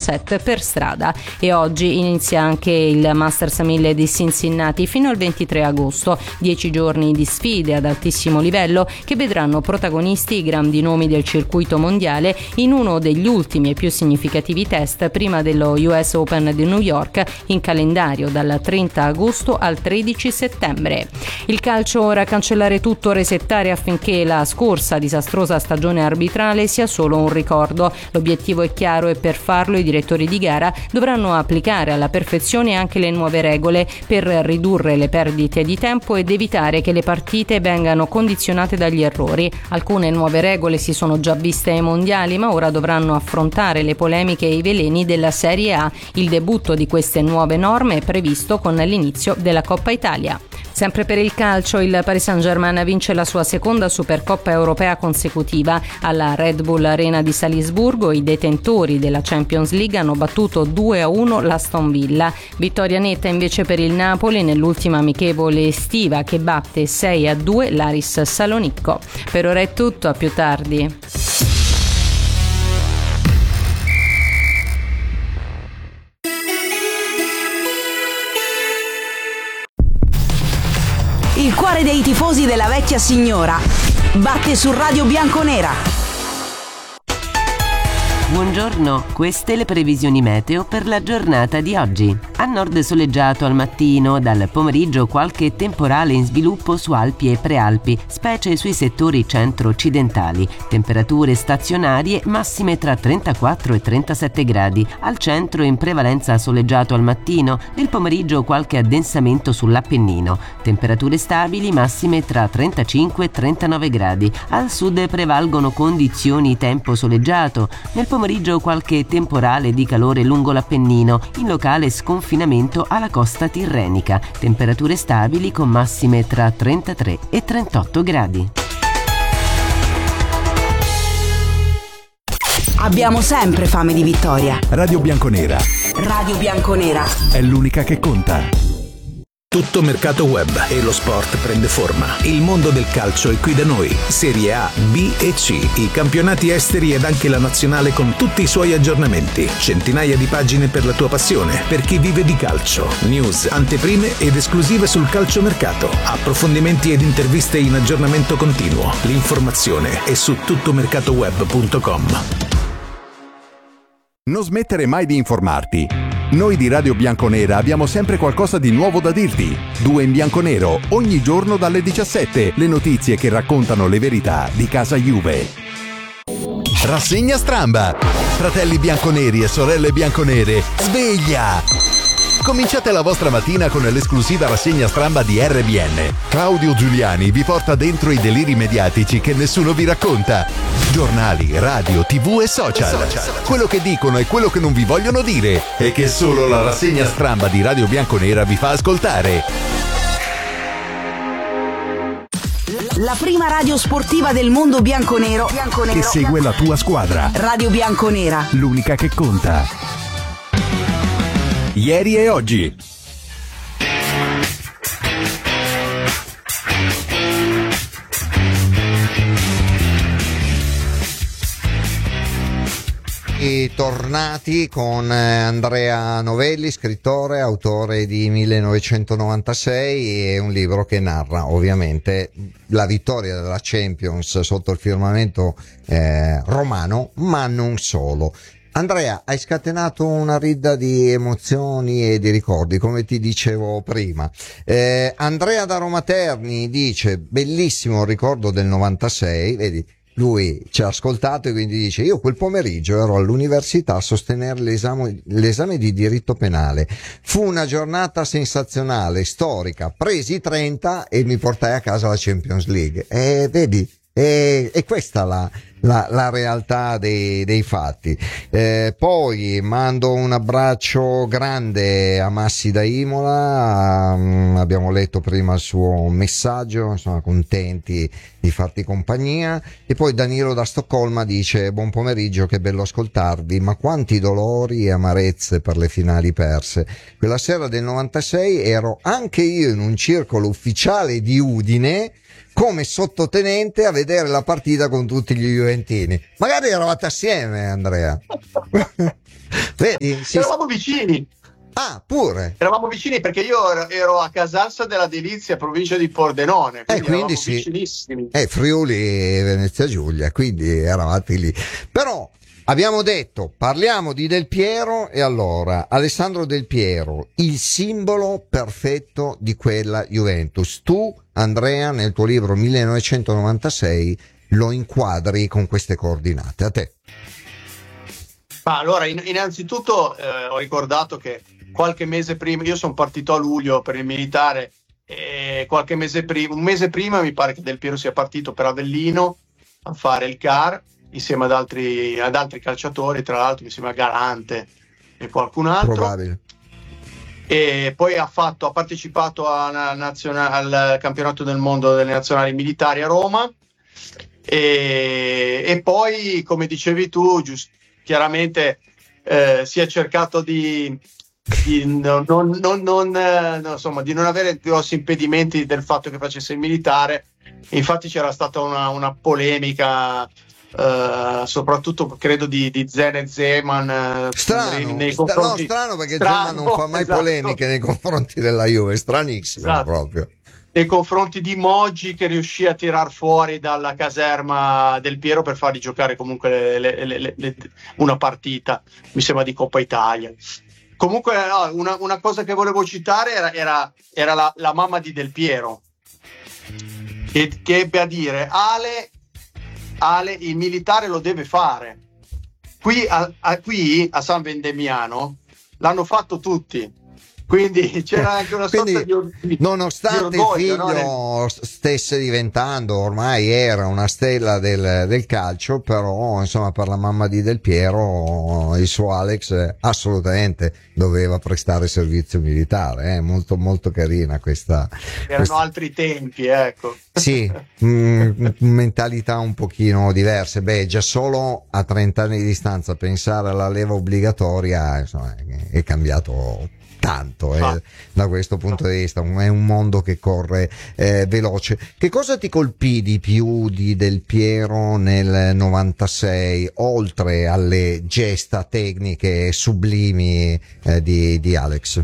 set per strada. E oggi inizia anche il Masters 1000 di Cincinnati fino al 23 agosto, 10 giorni di sfide ad altissimo livello che vedranno protagonisti i grandi nomi del circuito mondiale in uno degli ultimi e più significativi test prima dello US Open di New York in calendario dal 30 agosto al 13 settembre. Il calcio ora cancellare tutto, resettare affinché la scorsa disastrosa stagione arbitrale sia solo un ricordo. L'obiettivo è chiaro e per farlo i direttori di gara dovranno applicare alla perfezione anche le nuove regole per ridurre le perdite di tempo ed evitare che le partite vengano condizionate dagli errori. Alcune nuove regole si sono già viste ai mondiali, ma ora dovranno affrontare le polemiche e i veleni della Serie A. Il debutto di queste nuove norme è previsto con l'inizio della Coppa Italia. Sempre per il calcio, il Paris Saint-Germain vince la sua seconda Supercoppa europea consecutiva. Alla Red Bull Arena di Salisburgo i detentori della Champions League hanno battuto 2-1 l'Aston Villa. Vittoria netta invece per il Napoli nell'ultima amichevole estiva che batte 6-2 l'Aris Salonicco. Per ora è tutto, a più tardi. Il cuore dei tifosi della vecchia signora batte su Radio Bianconera. Buongiorno, queste le previsioni meteo per la giornata di oggi. A nord soleggiato al mattino, dal pomeriggio qualche temporale in sviluppo su Alpi e Prealpi, specie sui settori centro-occidentali. Temperature stazionarie massime tra 34 e 37 gradi. Al centro in prevalenza soleggiato al mattino, nel pomeriggio qualche addensamento sull'Appennino. Temperature stabili massime tra 35 e 39 gradi. Al sud prevalgono condizioni tempo soleggiato. Nel pomeriggio qualche temporale di calore lungo l'Appennino, in locale sconfinamento alla costa tirrenica. Temperature stabili con massime tra 33 e 38 gradi. Abbiamo sempre fame di vittoria. Radio Bianconera. Radio Bianconera È l'unica che conta. Tutto mercato web e lo sport prende forma. Il mondo del calcio è qui da noi. Serie A, B e C, i campionati esteri ed anche la nazionale con tutti i suoi aggiornamenti. Centinaia di pagine per la tua passione, per chi vive di calcio. News, anteprime ed esclusive sul calciomercato. Approfondimenti ed interviste in aggiornamento continuo. L'informazione è su tuttomercatoweb.com. Non smettere mai di informarti. Noi di Radio Bianconera abbiamo sempre qualcosa di nuovo da dirti. 2 in bianconero, ogni giorno dalle 17. Le notizie che raccontano le verità di casa Juve. Rassegna Stramba. Fratelli bianconeri e sorelle bianconere, sveglia! Cominciate la vostra mattina con l'esclusiva rassegna stramba di RBN. Claudio Giuliani vi porta dentro i deliri mediatici che nessuno vi racconta. Giornali, radio, TV e social. Quello che dicono e quello che non vi vogliono dire e che solo la rassegna stramba di Radio Bianconera vi fa ascoltare. La prima radio sportiva del mondo bianconero Che segue la tua squadra. Radio Bianconera. L'unica che conta. Ieri e oggi. E tornati con Andrea Novelli, scrittore, autore di 1996 e un libro che narra ovviamente la vittoria della Champions sotto il firmamento romano, ma non solo. Andrea, hai scatenato una ridda di emozioni e di ricordi, come ti dicevo prima. Andrea da Roma Terni dice: bellissimo il ricordo del 96, vedi, lui ci ha ascoltato e quindi dice: io quel pomeriggio ero all'università a sostenere l'esame di diritto penale. Fu una giornata sensazionale, storica, presi 30 e mi portai a casa la Champions League. Vedi, è questa la realtà dei fatti. Poi mando un abbraccio grande a Massi da Imola, abbiamo letto prima il suo messaggio, sono contenti di farti compagnia. E poi Danilo da Stoccolma dice: buon pomeriggio, che bello ascoltarvi, ma quanti dolori e amarezze per le finali perse. Quella sera del 96 ero anche io in un circolo ufficiale di Udine, come sottotenente a vedere la partita con tutti gli juventini. Magari eravate assieme, Andrea. Vedi? Eravamo vicini. Ah, pure. Eravamo vicini perché io ero a Casalsa della Delizia, provincia di Pordenone, quindi sì, vicinissimi. Friuli e Venezia Giulia, quindi eravate lì. Però abbiamo detto, parliamo di Del Piero, e allora Alessandro Del Piero, il simbolo perfetto di quella Juventus. Tu, Andrea, nel tuo libro 1996 lo inquadri con queste coordinate. A te. Allora, innanzitutto ho ricordato che qualche mese prima, io sono partito a luglio per il militare, e un mese prima mi pare che Del Piero sia partito per Avellino a fare il CAR insieme ad altri calciatori, tra l'altro insieme a Galante e qualcun altro. Probabile. E poi ha partecipato al campionato del mondo delle nazionali militari a Roma, e poi, come dicevi tu, chiaramente si è cercato di non avere grossi impedimenti del fatto che facesse il militare. Infatti c'era stata una polemica, soprattutto credo di Zen e Zeman, nei confronti. Strano perché Zeman non fa mai polemiche nei confronti della Juve, stranissimo. Esatto. Proprio nei confronti di Moggi, che riuscì a tirar fuori dalla caserma Del Piero per fargli giocare comunque una partita, mi sembra di Coppa Italia. Comunque una cosa che volevo citare era la mamma di Del Piero, che ebbe a dire: Ale, il militare lo deve fare. Qui a San Vendemiano l'hanno fatto tutti. Quindi c'era anche una sorta di nonostante di orgoglio, il figlio stesse diventando, ormai era una stella del calcio, però insomma per la mamma di Del Piero il suo Alex assolutamente doveva prestare servizio militare. Molto molto carina questa. Erano altri tempi, ecco. Sì, mentalità un pochino diverse. Già solo a 30 anni di distanza pensare alla leva obbligatoria, insomma, è cambiato tanto da questo punto di vista. È un mondo che corre veloce. Che cosa ti colpì di più di Del Piero nel 96, oltre alle gesta tecniche sublimi di Alex?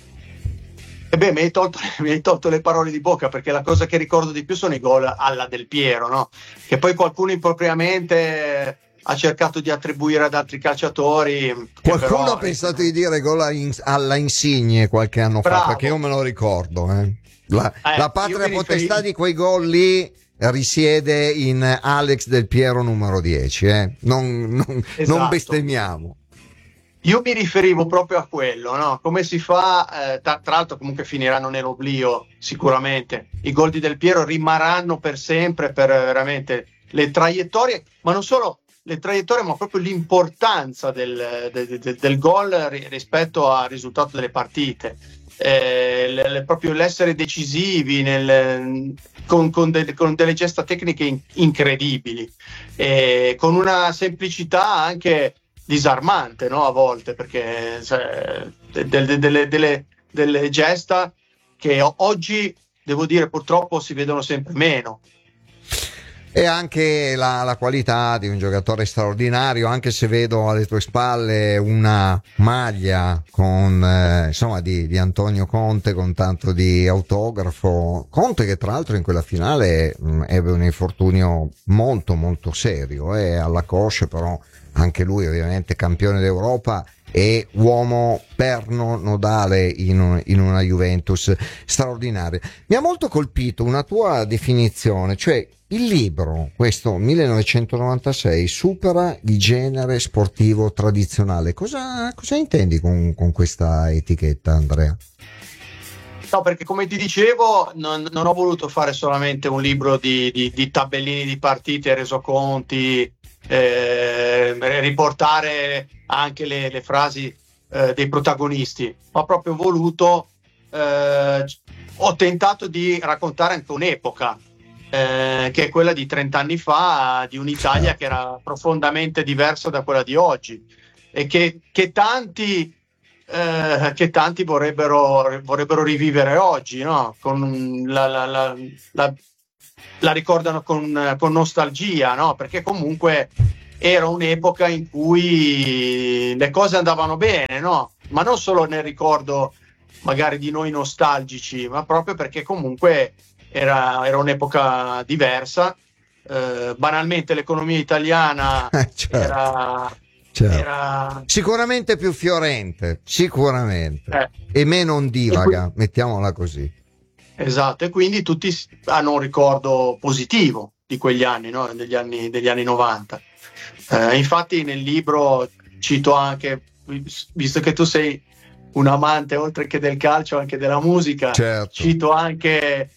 Mi hai tolto le parole di bocca, perché la cosa che ricordo di più sono i gol alla Del Piero, no? Che poi qualcuno impropriamente ha cercato di attribuire ad altri calciatori. Qualcuno ha pensato di dire gol alla Insigne qualche anno fa, perché io me lo ricordo. La patria potestà di quei gol lì risiede in Alex Del Piero numero 10. Non bestemmiamo. Io mi riferivo proprio a quello, no? Come si fa, tra l'altro comunque finiranno nell'oblio sicuramente. I gol di Del Piero rimarranno per sempre, per veramente le traiettorie, ma non solo le traiettorie, ma proprio l'importanza del gol rispetto al risultato delle partite, proprio l'essere decisivi con delle gesta tecniche incredibili, con una semplicità anche disarmante, no? A volte, perché delle gesta che oggi, devo dire, purtroppo si vedono sempre meno. E anche la qualità di un giocatore straordinario, anche se vedo alle tue spalle una maglia con insomma di Antonio Conte, con tanto di autografo. Conte che tra l'altro in quella finale ebbe un infortunio molto molto serio alla coscia, però anche lui ovviamente campione d'Europa e uomo perno nodale in una Juventus straordinaria. Mi ha molto colpito una tua definizione, cioè il libro, questo 1996, supera il genere sportivo tradizionale. Cosa intendi con questa etichetta, Andrea? No, perché come ti dicevo non ho voluto fare solamente un libro di tabellini di partite, resoconti, riportare anche le frasi dei protagonisti. Ho proprio voluto, ho tentato di raccontare anche un'epoca, che è quella di 30 anni fa, di un'Italia che era profondamente diversa da quella di oggi, e che tanti vorrebbero rivivere oggi, no? Con la ricordano con nostalgia, no? Perché comunque era un'epoca in cui le cose andavano bene, no? Ma non solo nel ricordo magari di noi nostalgici, ma proprio perché comunque era un'epoca diversa. Banalmente l'economia italiana certo. era Sicuramente più fiorente, sicuramente, e meno ondivaga, mettiamola così. Esatto, e quindi tutti hanno un ricordo positivo di quegli anni, no? degli anni 90. Infatti nel libro cito anche, visto che tu sei un amante oltre che del calcio anche della musica, certo. Cito anche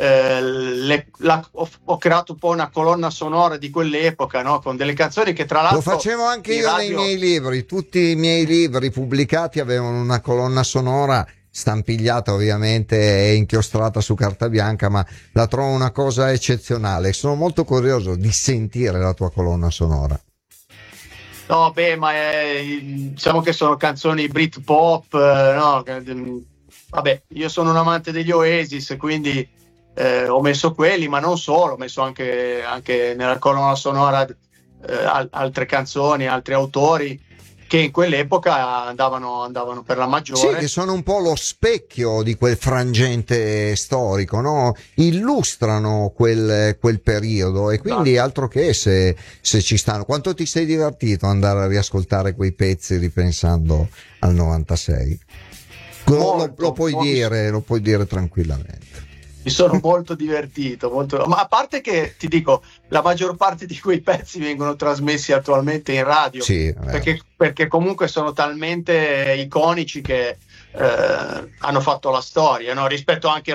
ho creato un po' una colonna sonora di quell'epoca, no? Con delle canzoni che tra l'altro lo facevo anche io nei miei libri. Tutti i miei libri pubblicati avevano una colonna sonora stampigliata ovviamente e inchiostrata su carta bianca, ma la trovo una cosa eccezionale. Sono molto curioso di sentire la tua colonna sonora. No, beh, ma diciamo che sono canzoni Britpop, no? Vabbè, io sono un amante degli Oasis, quindi ho messo quelli, ma non solo, ho messo anche nella colonna sonora altre canzoni, altri autori che in quell'epoca andavano per la maggiore. Sì, che sono un po' lo specchio di quel frangente storico, no? Illustrano quel periodo, e quindi altro che se ci stanno. Quanto ti sei divertito ad andare a riascoltare quei pezzi ripensando al 96? Lo puoi dire tranquillamente. Mi sono molto divertito, ma a parte che ti dico, la maggior parte di quei pezzi vengono trasmessi attualmente in radio, sì, perché comunque sono talmente iconici che hanno fatto la storia, no? Rispetto anche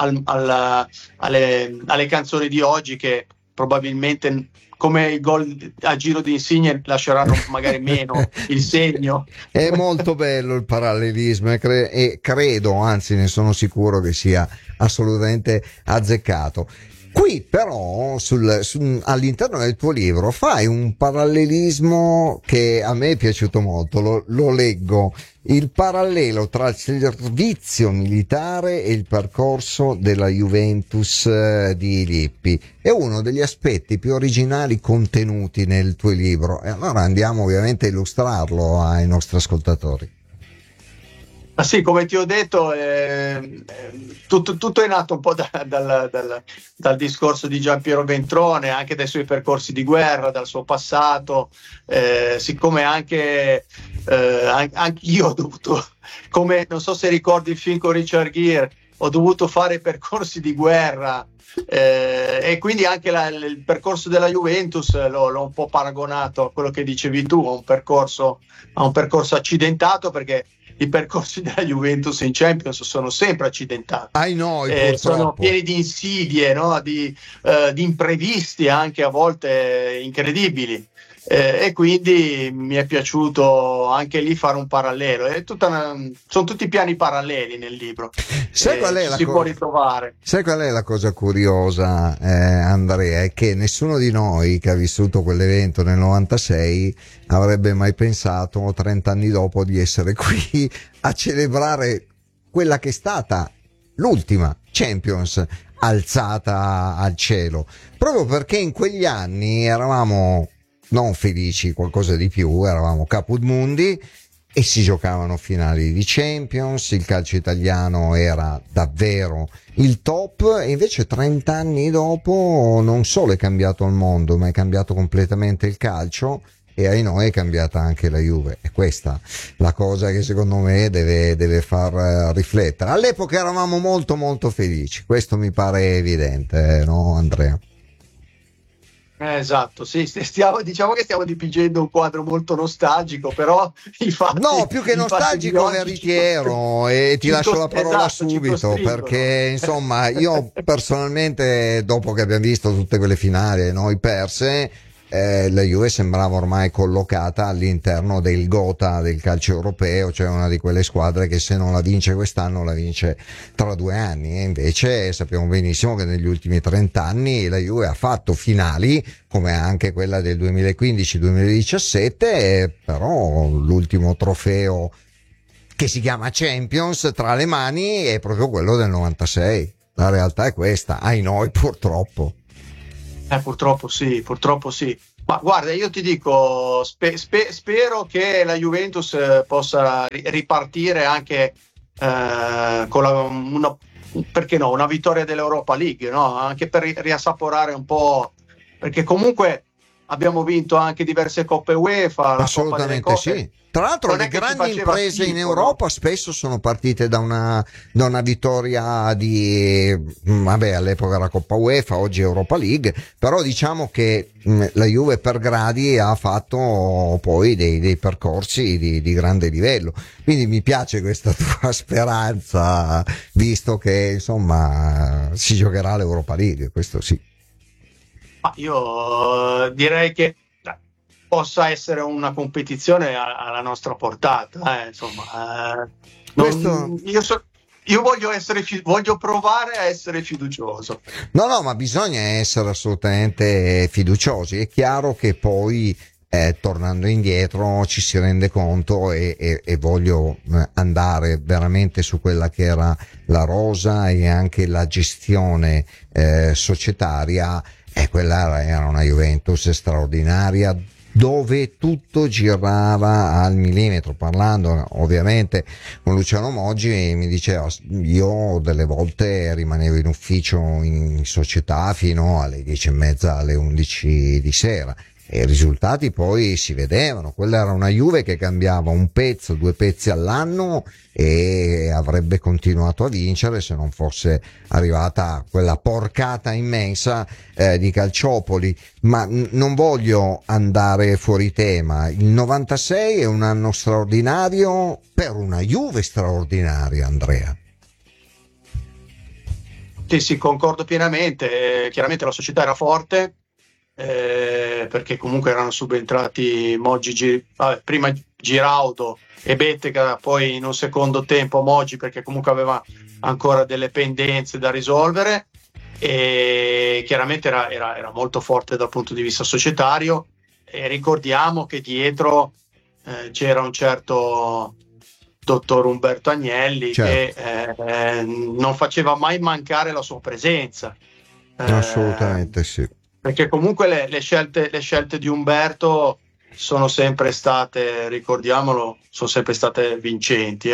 alle canzoni di oggi, che probabilmente, come i gol a giro di Insigne, lasceranno magari meno il segno. È molto bello il parallelismo e credo, anzi ne sono sicuro, che sia assolutamente azzeccato. Qui però all'interno del tuo libro fai un parallelismo che a me è piaciuto molto, lo leggo: il parallelo tra il servizio militare e il percorso della Juventus di Lippi. È uno degli aspetti più originali contenuti nel tuo libro, e allora andiamo ovviamente a illustrarlo ai nostri ascoltatori. Ma sì, come ti ho detto, tutto è nato un po' dal discorso di Giampiero Ventrone, anche dai suoi percorsi di guerra, dal suo passato, siccome anche io ho dovuto, come non so se ricordi il film con Richard Gere, ho dovuto fare percorsi di guerra, e quindi anche il percorso della Juventus l'ho un po' paragonato a quello che dicevi tu, a un percorso accidentato, perché i percorsi della Juventus in Champions sono sempre accidentati. Sono pieni di insidie, no? di imprevisti anche a volte incredibili. E quindi mi è piaciuto anche lì fare un parallelo. Sono tutti piani paralleli nel libro. Può ritrovare. Sai qual è la cosa curiosa, Andrea? È che nessuno di noi che ha vissuto quell'evento nel 96 avrebbe mai pensato 30 anni dopo di essere qui a celebrare quella che è stata l'ultima Champions alzata al cielo, proprio perché in quegli anni eravamo non felici, qualcosa di più, eravamo caput mundi e si giocavano finali di Champions, il calcio italiano era davvero il top, e invece 30 anni dopo non solo è cambiato il mondo, ma è cambiato completamente il calcio, e ai noi è cambiata anche la Juve. E questa la cosa che secondo me deve far riflettere. All'epoca eravamo molto molto felici, questo mi pare evidente, no Andrea? Esatto, sì, diciamo che stiamo dipingendo un quadro molto nostalgico, però i fatti, no, più che nostalgico, veritiero, e ti lascio la parola subito, perché insomma io personalmente, dopo che abbiamo visto tutte quelle finali noi perse, la Juve sembrava ormai collocata all'interno del gotha del calcio europeo, cioè una di quelle squadre che se non la vince quest'anno la vince tra 2 anni, e invece sappiamo benissimo che negli ultimi 30 anni la Juve ha fatto finali come anche quella del 2015-2017, però l'ultimo trofeo che si chiama Champions tra le mani è proprio quello del 96. La realtà è questa, ai noi purtroppo. Purtroppo sì. Ma guarda, io ti dico, spero che la Juventus possa ripartire anche con perché no, una vittoria dell'Europa League, no? Anche per riassaporare un po', perché comunque abbiamo vinto anche diverse Coppe UEFA. Assolutamente sì. Tra l'altro le grandi imprese in Europa spesso sono partite da una vittoria di, all'epoca era Coppa UEFA, oggi Europa League, però diciamo che la Juve per gradi ha fatto poi dei percorsi di grande livello, quindi mi piace questa tua speranza, visto che insomma si giocherà l'Europa League, questo sì. Ma io direi che possa essere una competizione alla nostra portata, insomma. Io voglio provare a essere fiducioso. No, ma bisogna essere assolutamente fiduciosi. È chiaro che poi tornando indietro ci si rende conto e voglio andare veramente su quella che era la rosa e anche la gestione societaria, e quella era una Juventus straordinaria, dove tutto girava al millimetro. Parlando ovviamente con Luciano Moggi, mi diceva: io delle volte rimanevo in ufficio in società fino alle 10:30, alle 11 di sera, e i risultati poi si vedevano. Quella era una Juve che cambiava un pezzo, 2 pezzi all'anno, e avrebbe continuato a vincere se non fosse arrivata quella porcata immensa di Calciopoli. Ma non voglio andare fuori tema. Il 96 è un anno straordinario per una Juve straordinaria, Andrea. Sì, concordo pienamente. Chiaramente la società era forte, perché comunque erano subentrati Moggi, prima Giraudo e Bettega, poi in un secondo tempo Moggi, perché comunque aveva ancora delle pendenze da risolvere, e chiaramente era molto forte dal punto di vista societario. E ricordiamo che dietro c'era un certo dottor Umberto Agnelli, certo, che non faceva mai mancare la sua presenza. Assolutamente sì. Perché comunque le scelte di Umberto sono sempre state, ricordiamolo, sono sempre state vincenti,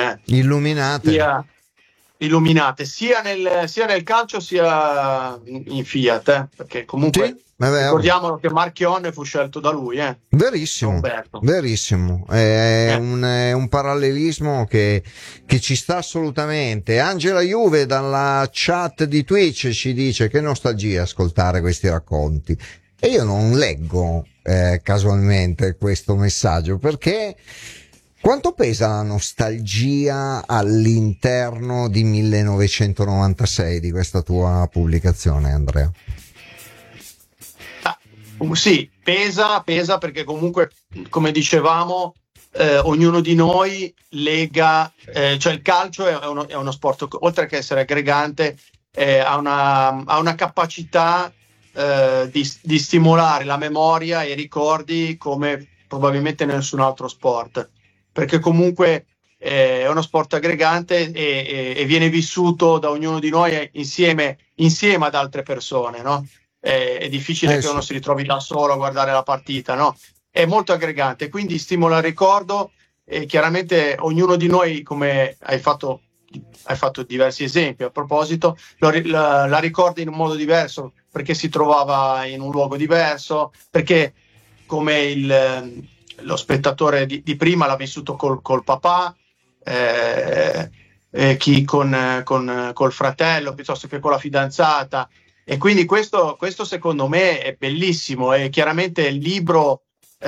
illuminate sia nel calcio sia in Fiat, perché comunque sì, ricordiamolo che Marchionne fu scelto da lui, verissimo, verissimo. È un parallelismo che ci sta assolutamente. Angela Juve dalla chat di Twitch ci dice: che nostalgia ascoltare questi racconti. E io non leggo casualmente questo messaggio, perché quanto pesa la nostalgia all'interno di 1996 di questa tua pubblicazione, Andrea? Sì, pesa perché comunque, come dicevamo, ognuno di noi lega, cioè il calcio è uno sport, oltre che essere aggregante, ha una capacità di stimolare la memoria e i ricordi come probabilmente nessun altro sport, perché comunque è uno sport aggregante e viene vissuto da ognuno di noi insieme ad altre persone, no? È difficile che uno si ritrovi da solo a guardare la partita, no? È molto aggregante, quindi stimola il ricordo, e chiaramente ognuno di noi, come hai fatto diversi esempi a proposito, la ricorda in un modo diverso, perché si trovava in un luogo diverso, perché come lo spettatore di prima l'ha vissuto col papà, chi col fratello, piuttosto che con la fidanzata. E quindi questo secondo me è bellissimo, e chiaramente il libro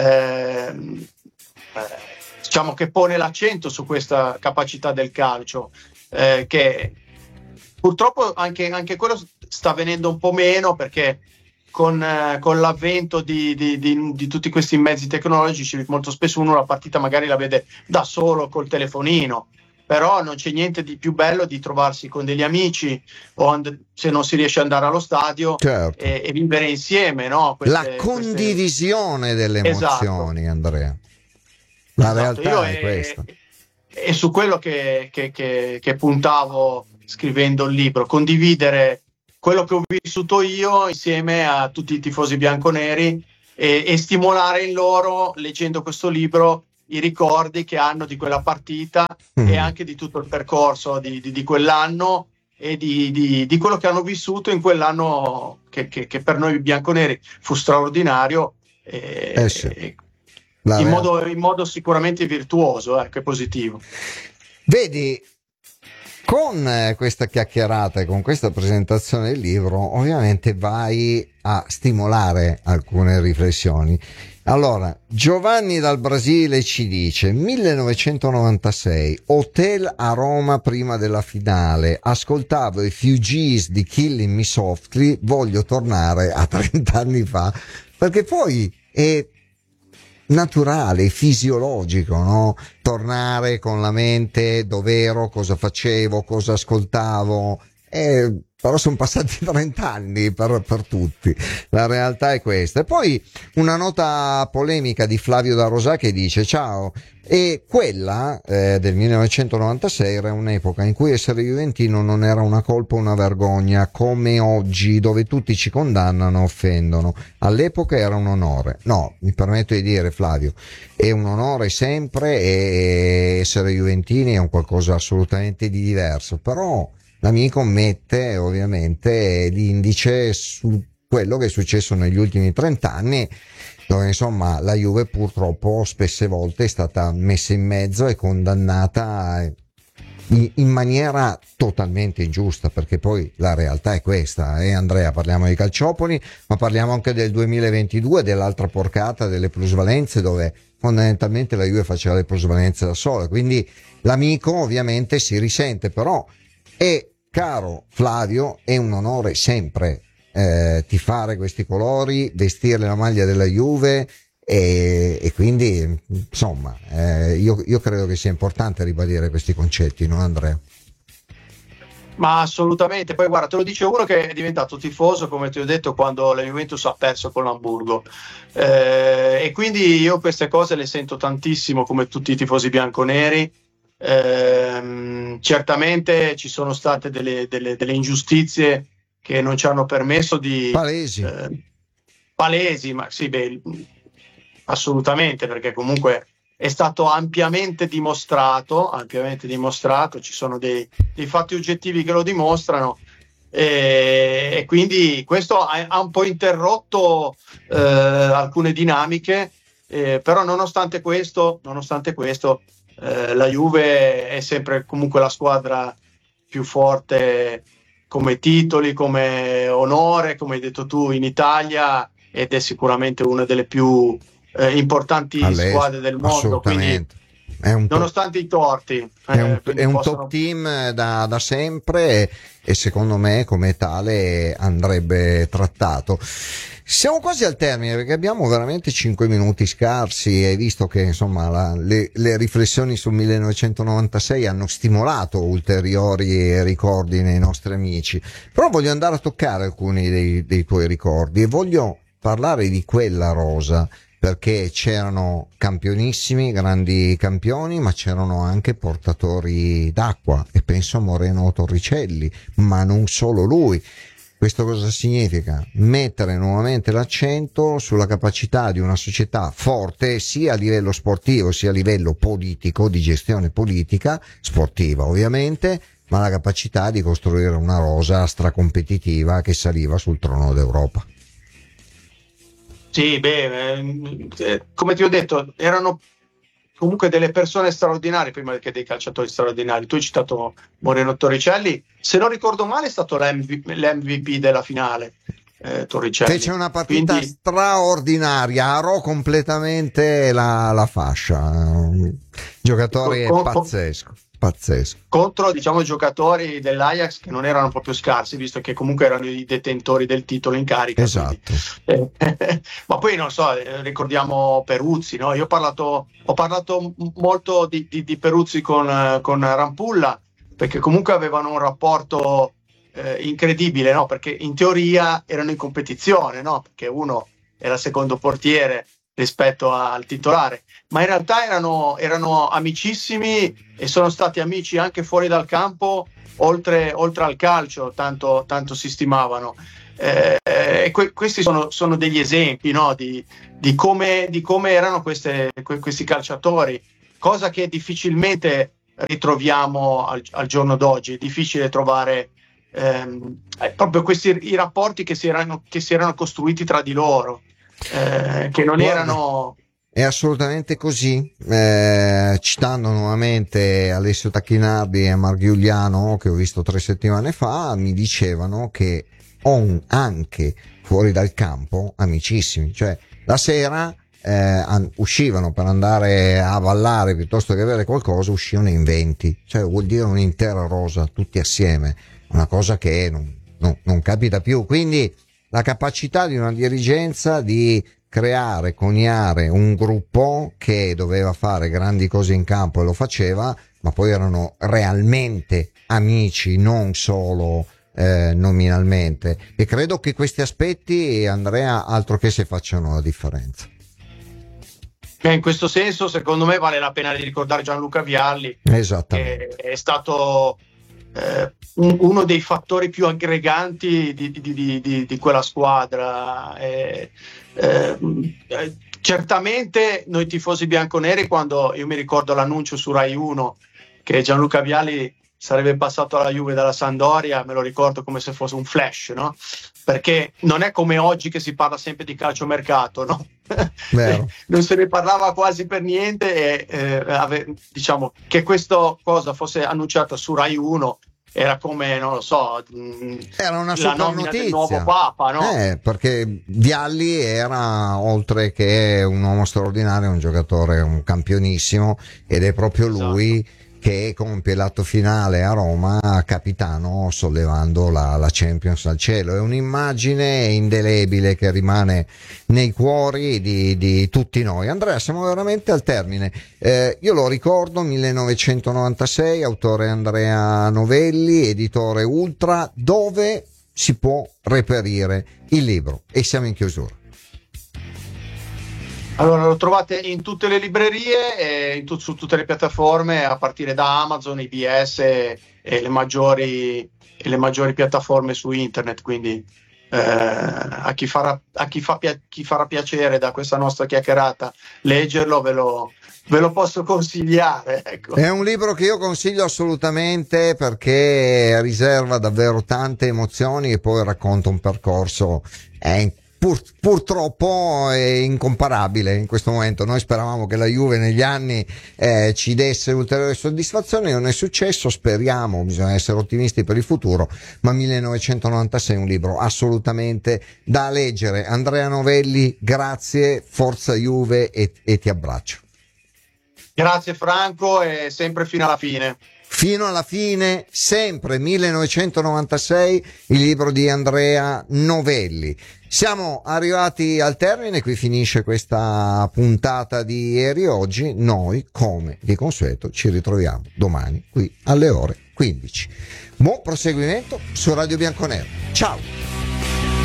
diciamo che pone l'accento su questa capacità del calcio, che purtroppo anche quello sta venendo un po' meno, perché con l'avvento di tutti questi mezzi tecnologici molto spesso uno la partita magari la vede da solo col telefonino, però non c'è niente di più bello di trovarsi con degli amici, o se non si riesce ad andare allo stadio, certo, e vivere insieme, no? La condivisione delle emozioni, esatto. Andrea, la realtà è questa. È su quello che puntavo scrivendo il libro, condividere quello che ho vissuto io insieme a tutti i tifosi bianconeri e stimolare in loro, leggendo questo libro, i ricordi che hanno di quella partita e anche di tutto il percorso di quell'anno e di quello che hanno vissuto in quell'anno che per noi bianconeri fu straordinario Sì. in modo sicuramente virtuoso, che positivo. Vedi, con questa chiacchierata e con questa presentazione del libro ovviamente vai a stimolare alcune riflessioni. Allora, Giovanni dal Brasile ci dice: 1996, hotel a Roma prima della finale, ascoltavo i Fugees di Killing Me Softly, voglio tornare a 30 anni fa, perché poi è naturale, fisiologico, no? Tornare con la mente dov'ero, cosa facevo, cosa ascoltavo, però sono passati 30 anni per tutti, la realtà è questa. E poi una nota polemica di Flavio da Rosà che dice: ciao, e quella del 1996 era un'epoca in cui essere juventino non era una colpa o una vergogna come oggi, dove tutti ci condannano, offendono. All'epoca era un onore. No, mi permetto di dire, Flavio, è un onore sempre, e essere juventini è un qualcosa assolutamente di diverso, però l'amico mette ovviamente l'indice su quello che è successo negli ultimi 30 anni, dove insomma la Juve purtroppo spesse volte è stata messa in mezzo e condannata in maniera totalmente ingiusta, perché poi la realtà è questa, Andrea, parliamo di Calciopoli, ma parliamo anche del 2022, dell'altra porcata delle plusvalenze, dove fondamentalmente la Juve faceva le plusvalenze da sola, quindi l'amico ovviamente si risente, però caro Flavio, è un onore sempre tifare questi colori, vestire la maglia della Juve, e quindi insomma io credo che sia importante ribadire questi concetti, no Andrea? Ma assolutamente, poi guarda, te lo dice uno che è diventato tifoso, come ti ho detto, quando la Juventus ha perso con l'Hamburgo, e quindi io queste cose le sento tantissimo, come tutti i tifosi bianconeri. Certamente ci sono state delle ingiustizie che non ci hanno permesso di palesi, ma sì, assolutamente, perché comunque è stato ampiamente dimostrato, ci sono dei fatti oggettivi che lo dimostrano, e quindi questo ha un po' interrotto alcune dinamiche, però nonostante questo la Juve è sempre comunque la squadra più forte come titoli, come onore, come hai detto tu, in Italia, ed è sicuramente una delle più importanti squadre del mondo, quindi nonostante i torti è un top team da sempre, e secondo me come tale andrebbe trattato. Siamo quasi al termine, perché abbiamo veramente 5 minuti scarsi, e visto che insomma le riflessioni sul 1996 hanno stimolato ulteriori ricordi nei nostri amici, però voglio andare a toccare alcuni dei tuoi ricordi, e voglio parlare di quella rosa, perché c'erano campionissimi, grandi campioni, ma c'erano anche portatori d'acqua, e penso a Moreno Torricelli, ma non solo lui. Questo cosa significa? Mettere nuovamente l'accento sulla capacità di una società forte, sia a livello sportivo sia a livello politico, di gestione politica, sportiva ovviamente, ma la capacità di costruire una rosa stracompetitiva che saliva sul trono d'Europa. Sì, come ti ho detto, erano comunque delle persone straordinarie prima che dei calciatori straordinari. Tu hai citato Moreno Torricelli, se non ricordo male è stato l'MVP della finale, Torricelli. Fece una partita straordinaria, arò completamente la fascia, giocatore pazzesco. Contro, diciamo, giocatori dell'Ajax che non erano proprio scarsi, visto che comunque erano i detentori del titolo in carica. Esatto. Ma poi non so, ricordiamo Peruzzi, no? Io ho parlato molto di Peruzzi con Rampulla, perché comunque avevano un rapporto incredibile, no? Perché in teoria erano in competizione, no? Perché uno era secondo portiere rispetto al titolare, ma in realtà erano amicissimi e sono stati amici anche fuori dal campo, oltre al calcio, tanto si stimavano. Questi sono degli esempi, no? di come erano questi calciatori, cosa che difficilmente ritroviamo al giorno d'oggi. È difficile trovare proprio i rapporti che si erano costruiti tra di loro, che non erano... È assolutamente così. Citando nuovamente Alessio Tacchinardi e Marghiuliano, che ho visto 3 settimane fa, mi dicevano che anche fuori dal campo amicissimi, cioè la sera uscivano per andare a ballare piuttosto che avere qualcosa, uscivano in 20, cioè vuol dire un'intera rosa tutti assieme, una cosa che non capita più. Quindi la capacità di una dirigenza di creare, coniare un gruppo che doveva fare grandi cose in campo e lo faceva, ma poi erano realmente amici, non solo nominalmente, e credo che questi aspetti, Andrea, altro che se facciano la differenza. In questo senso, secondo me, vale la pena di ricordare Gianluca Vialli, esattamente, che è stato uno dei fattori più aggreganti di quella squadra. Certamente noi tifosi bianconeri, quando io mi ricordo l'annuncio su Rai 1 che Gianluca Vialli sarebbe passato alla Juve dalla Sampdoria, me lo ricordo come se fosse un flash, no? Perché non è come oggi che si parla sempre di calciomercato, no? Non se ne parlava quasi per niente, e diciamo che questa cosa fosse annunciata su Rai 1 era come, non lo so, era una la nomina notizia del nuovo Papa, no? Perché Vialli era, oltre che un uomo straordinario, un giocatore, un campionissimo, ed è proprio lui che compie l'atto finale a Roma, capitano, sollevando la Champions al cielo. È un'immagine indelebile che rimane nei cuori di tutti noi. Andrea, siamo veramente al termine. Io lo ricordo, 1996, autore Andrea Novelli, editore Ultra. Dove si può reperire il libro? E siamo in chiusura. Allora, lo trovate in tutte le librerie e su tutte le piattaforme, a partire da Amazon, IBS e le maggiori piattaforme su internet. Quindi a chi farà piacere da questa nostra chiacchierata leggerlo, ve lo posso consigliare, ecco. È un libro che io consiglio assolutamente, perché riserva davvero tante emozioni e poi racconta un percorso purtroppo è incomparabile in questo momento. Noi speravamo che la Juve negli anni ci desse ulteriori soddisfazioni, non è successo, speriamo, bisogna essere ottimisti per il futuro, ma 1996 è un libro assolutamente da leggere. Andrea Novelli, grazie, forza Juve, e ti abbraccio. Grazie Franco, e sempre fino alla fine. Fino alla fine, sempre 1996, il libro di Andrea Novelli. Siamo arrivati al termine, qui finisce questa puntata di ieri. Oggi noi, come di consueto, ci ritroviamo domani qui alle ore 15. Buon proseguimento su Radio Bianconero. Ciao!